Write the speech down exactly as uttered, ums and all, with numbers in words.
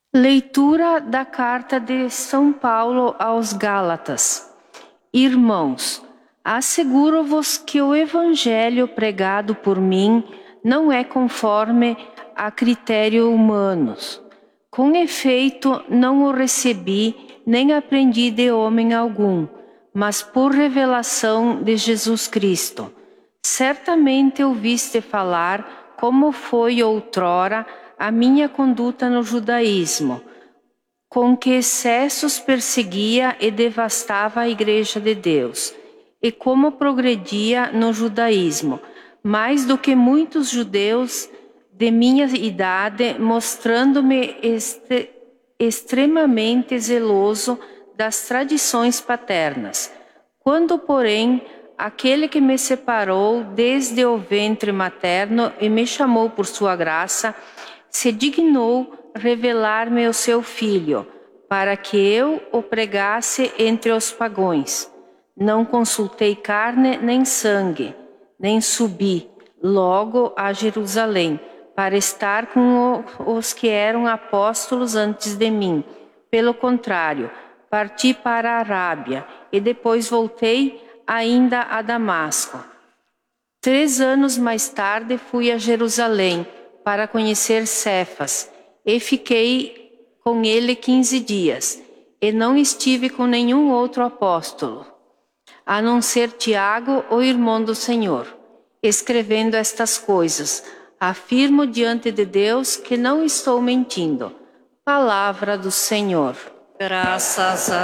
Leitura da carta de São Paulo aos Gálatas. Irmãos, asseguro-vos que o evangelho pregado por mim não é conforme a critério humanos. Com efeito, não o recebi, nem aprendi de homem algum, mas por revelação de Jesus Cristo. Certamente ouviste falar como foi outrora a minha conduta no judaísmo, com que excessos perseguia e devastava a Igreja de Deus, e como progredia no judaísmo, mais do que muitos judeus de minha idade, mostrando-me este, extremamente zeloso das tradições paternas. Quando, porém, aquele que me separou desde o ventre materno e me chamou por sua graça, se dignou revelar-me o seu Filho, para que eu o pregasse entre os pagãos. Não consultei carne nem sangue, nem subi logo a Jerusalém, para estar com os que eram apóstolos antes de mim. Pelo contrário, parti para a Arábia e depois voltei ainda a Damasco. Três anos mais tarde fui a Jerusalém para conhecer Cefas e fiquei com ele quinze dias, e não estive com nenhum outro apóstolo, a não ser Tiago, o irmão do Senhor. Escrevendo estas coisas, afirmo diante de Deus que não estou mentindo. Palavra do Senhor. Graças a